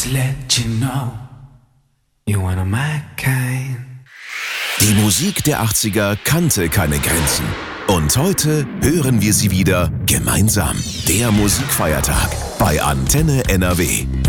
Just let you know, you're one of my kind. Die Musik der 80er kannte keine Grenzen. Und heute hören wir sie wieder gemeinsam. Der Musikfeiertag bei Antenne NRW.